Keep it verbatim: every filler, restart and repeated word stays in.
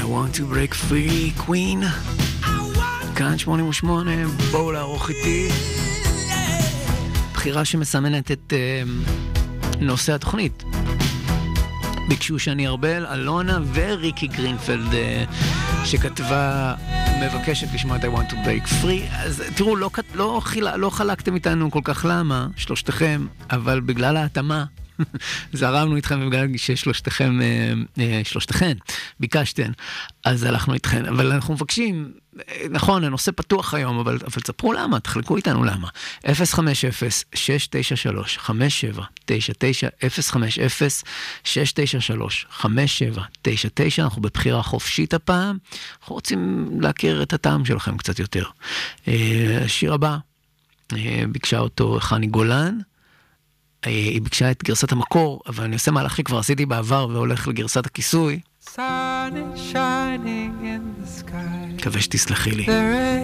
want to break free, Queen. כאן שמונים ושמונה, בואו לערוך איתי. בחירה שמסמנת את uh, נושא התוכנית. ביקשו שאני ארבל, אלונה וריקי גרינפלד uh, שכתבה מבקשת לשמוע את I want to break free. אז תראו, לא, לא, חילה, לא חלקתם איתנו כל כך למה, שלושתכם, אבל בגלל ההתאמה זרמנו איתכם בגלל ששלושתכם, שלושתכן, ביקשתן, אז הלכנו איתכם. אבל אנחנו מבקשים, נכון, הנושא פתוח היום, אבל, אבל תספרו למה, תחלקו איתנו למה. אפס חמש אפס שש תשע שלוש חמש שבע תשע תשע, אפס חמש אפס שש תשע שלוש חמש שבע תשע תשע, אנחנו בבחירה חופשית הפעם, אנחנו רוצים להכיר את הטעם שלכם קצת יותר. השיר הבא, ביקשה אותו חני גולן, היא ביקשה את גרסת המקור, אבל אני עושה מהלך שכבר עשיתי בעבר והולך לגרסת הכיסוי. מקווה שתסלחי לי.